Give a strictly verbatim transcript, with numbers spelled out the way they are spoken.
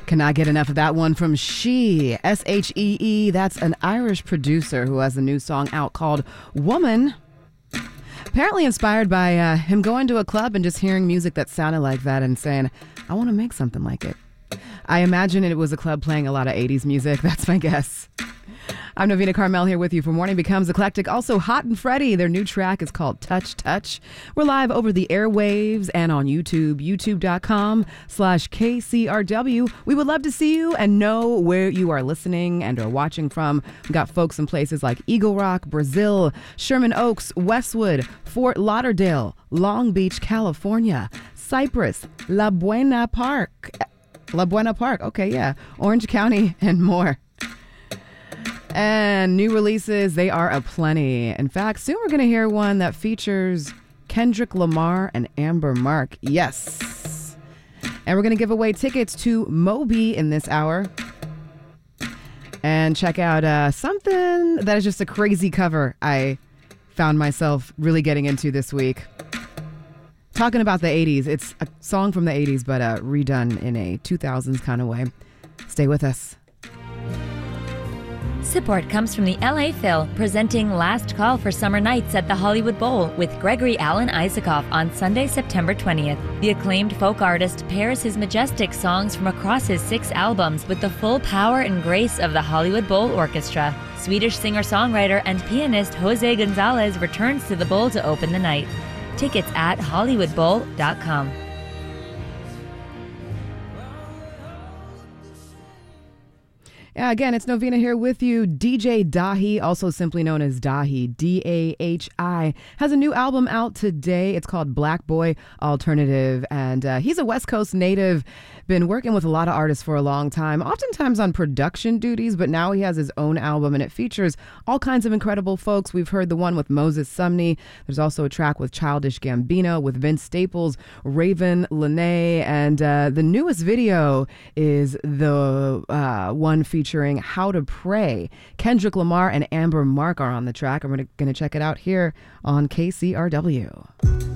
Cannot get enough of that one from She, S H E E. That's an Irish producer who has a new song out called Woman. Apparently inspired by uh, him going to a club and just hearing music that sounded like that and saying, I want to make something like it. I imagine it was a club playing a lot of eighties music. That's my guess. I'm Novena Carmel here with you for Morning Becomes Eclectic. Also, Hot and Freddie, their new track is called Touch Touch. We're live over the airwaves and on YouTube, youtube.com slash KCRW. We would love to see you and know where you are listening and are watching from. We've got folks in places like Eagle Rock, Brazil, Sherman Oaks, Westwood, Fort Lauderdale, Long Beach, California, Cypress, La Buena Park, La Buena Park, okay, yeah, Orange County, and more. And new releases, they are aplenty. In fact, soon we're going to hear one that features Kendrick Lamar and Amber Mark. Yes. And we're going to give away tickets to Moby in this hour. And check out uh, something that is just a crazy cover I found myself really getting into this week. Talking about the eighties. It's a song from the eighties, but uh, redone in a two thousands kind of way. Stay with us. Support comes from the L A Phil, presenting Last Call for Summer Nights at the Hollywood Bowl with Gregory Alan Isaacoff on Sunday, September twentieth. The acclaimed folk artist pairs his majestic songs from across his six albums with the full power and grace of the Hollywood Bowl Orchestra. Swedish singer-songwriter and pianist Jose Gonzalez returns to the bowl to open the night. Tickets at hollywood bowl dot com. Yeah, again, it's Novena here with you. D J Dahi, also simply known as Dahi, D A H I, has a new album out today. It's called Black Boy Alternative, and uh, he's a West Coast native, been working with a lot of artists for a long time, oftentimes on production duties, but now he has his own album, and it features all kinds of incredible folks. We've heard the one with Moses Sumney. There's also a track with Childish Gambino, with Vince Staples, Raven Lenae, and uh, the newest video is the uh, one featuring featuring How to Pray. Kendrick Lamar and Amber Mark are on the track, and we're going to check it out here on K C R W.